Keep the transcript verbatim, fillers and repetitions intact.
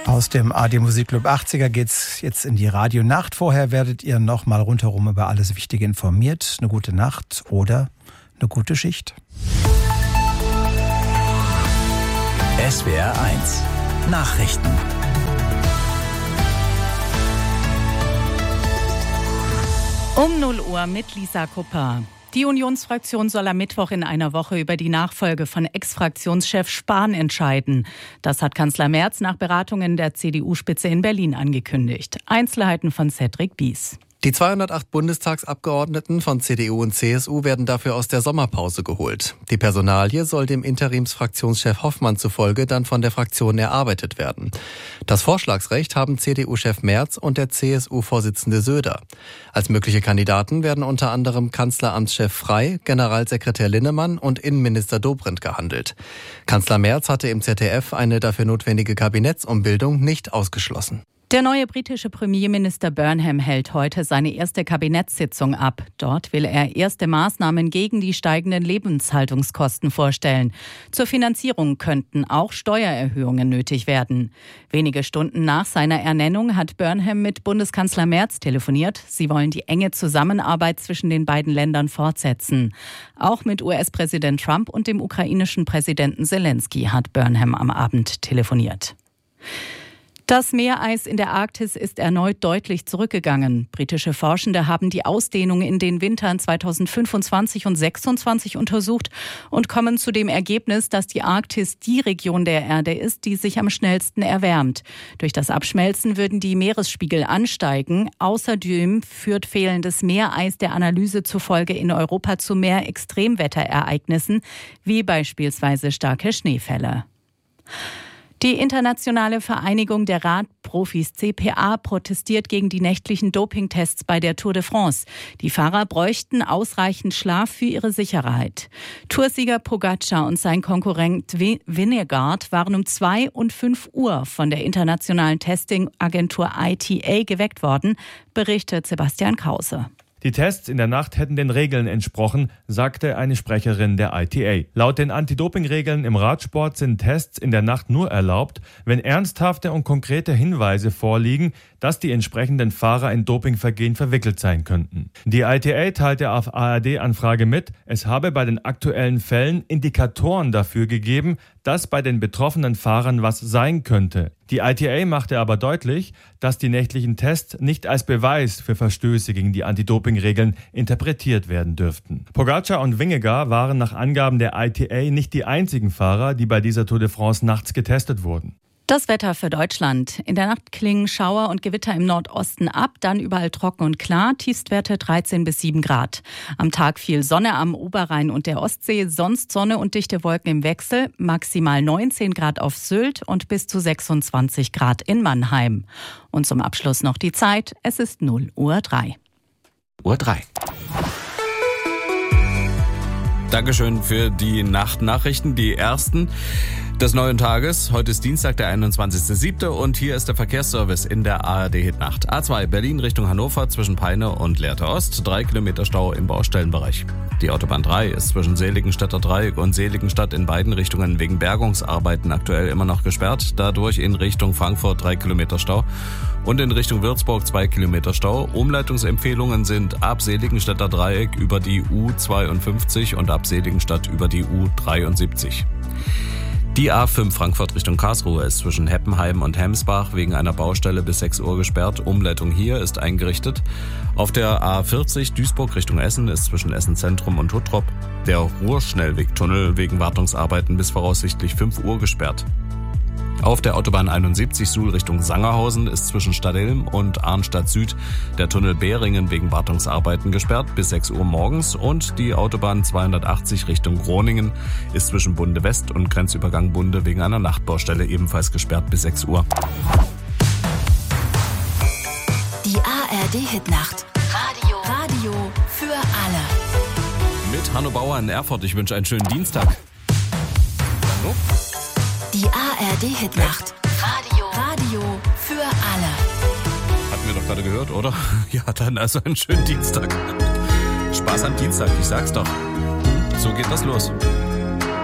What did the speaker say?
Aus dem A R D Musikclub achtziger geht's jetzt in die Radionacht. Vorher werdet ihr noch mal rundherum über alles Wichtige informiert. Eine gute Nacht oder eine gute Schicht. S W R eins Nachrichten. Um null Uhr mit Lisa Kupper. Die Unionsfraktion soll am Mittwoch in einer Woche über die Nachfolge von Ex-Fraktionschef Spahn entscheiden. Das hat Kanzler Merz nach Beratungen der C D U-Spitze in Berlin angekündigt. Einzelheiten von Cedric Bies. Die zweihundertacht Bundestagsabgeordneten von C D U und C S U werden dafür aus der Sommerpause geholt. Die Personalie soll dem Interimsfraktionschef Hoffmann zufolge dann von der Fraktion erarbeitet werden. Das Vorschlagsrecht haben C D U-Chef Merz und der C S U-Vorsitzende Söder. Als mögliche Kandidaten werden unter anderem Kanzleramtschef Frey, Generalsekretär Linnemann und Innenminister Dobrindt gehandelt. Kanzler Merz hatte im Z D F eine dafür notwendige Kabinettsumbildung nicht ausgeschlossen. Der neue britische Premierminister Burnham hält heute seine erste Kabinettssitzung ab. Dort will er erste Maßnahmen gegen die steigenden Lebenshaltungskosten vorstellen. Zur Finanzierung könnten auch Steuererhöhungen nötig werden. Wenige Stunden nach seiner Ernennung hat Burnham mit Bundeskanzler Merz telefoniert. Sie wollen die enge Zusammenarbeit zwischen den beiden Ländern fortsetzen. Auch mit U S-Präsident Trump und dem ukrainischen Präsidenten Zelensky hat Burnham am Abend telefoniert. Das Meereis in der Arktis ist erneut deutlich zurückgegangen. Britische Forschende haben die Ausdehnung in den Wintern zweitausendfünfundzwanzig und sechsundzwanzig untersucht und kommen zu dem Ergebnis, dass die Arktis die Region der Erde ist, die sich am schnellsten erwärmt. Durch das Abschmelzen würden die Meeresspiegel ansteigen. Außerdem führt fehlendes Meereis der Analyse zufolge in Europa zu mehr Extremwetterereignissen, wie beispielsweise starke Schneefälle. Die Internationale Vereinigung der Radprofis C P A protestiert gegen die nächtlichen Dopingtests bei der Tour de France. Die Fahrer bräuchten ausreichend Schlaf für ihre Sicherheit. Toursieger Pogacar und sein Konkurrent Vingegaard waren um zwei und fünf Uhr von der internationalen Testing-Agentur I T A geweckt worden, berichtet Sebastian Krause. Die Tests in der Nacht hätten den Regeln entsprochen, sagte eine Sprecherin der I T A. Laut den Anti-Doping-Regeln im Radsport sind Tests in der Nacht nur erlaubt, wenn ernsthafte und konkrete Hinweise vorliegen, dass die entsprechenden Fahrer in Dopingvergehen verwickelt sein könnten. Die I T A teilte auf A R D-Anfrage mit, es habe bei den aktuellen Fällen Indikatoren dafür gegeben, dass bei den betroffenen Fahrern was sein könnte. Die I T A machte aber deutlich, dass die nächtlichen Tests nicht als Beweis für Verstöße gegen die Anti-Doping-Regeln interpretiert werden dürften. Pogacar und Vingegaard waren nach Angaben der I T A nicht die einzigen Fahrer, die bei dieser Tour de France nachts getestet wurden. Das Wetter für Deutschland. In der Nacht klingen Schauer und Gewitter im Nordosten ab, dann überall trocken und klar, Tiefstwerte dreizehn bis sieben Grad. Am Tag viel Sonne am Oberrhein und der Ostsee, sonst Sonne und dichte Wolken im Wechsel, maximal neunzehn Grad auf Sylt und bis zu sechsundzwanzig Grad in Mannheim. Und zum Abschluss noch die Zeit, es ist null Uhr drei. Uhr drei. Dankeschön für die Nachtnachrichten, die ersten des neuen Tages. Heute ist Dienstag, der einundzwanzigster siebte und hier ist der Verkehrsservice in der A R D-Hitnacht. A zwei Berlin Richtung Hannover zwischen Peine und Lehrte Ost, drei Kilometer Stau im Baustellenbereich. Die Autobahn drei ist zwischen Seligenstädter Dreieck und Seligenstadt in beiden Richtungen wegen Bergungsarbeiten aktuell immer noch gesperrt. Dadurch in Richtung Frankfurt drei Kilometer Stau und in Richtung Würzburg zwei Kilometer Stau. Umleitungsempfehlungen sind ab Seligenstädter Dreieck über die U zweiundfünfzig und ab Seligenstadt über die U dreiundsiebzig. Die A fünf Frankfurt Richtung Karlsruhe ist zwischen Heppenheim und Hemsbach wegen einer Baustelle bis sechs Uhr gesperrt. Umleitung hier ist eingerichtet. Auf der A vierzig Duisburg Richtung Essen ist zwischen Essen Zentrum und Huttrop der Ruhrschnellwegtunnel wegen Wartungsarbeiten bis voraussichtlich fünf Uhr gesperrt. Auf der Autobahn einundsiebzig Suhl Richtung Sangerhausen ist zwischen Stadtilm und Arnstadt Süd der Tunnel Beringen wegen Wartungsarbeiten gesperrt bis sechs Uhr morgens und die Autobahn zweihundertachtzig Richtung Groningen ist zwischen Bunde West und Grenzübergang Bunde wegen einer Nachtbaustelle ebenfalls gesperrt bis sechs Uhr. Die A R D-Hitnacht. Radio. Radio für alle. Mit Hanno Bauer in Erfurt. Ich wünsche einen schönen Dienstag. Hallo? Die A R D-Hitnacht. Radio. Radio für alle. Hatten wir doch gerade gehört, oder? Ja, dann also einen schönen Dienstag. Spaß am Dienstag, ich sag's doch. So geht das los.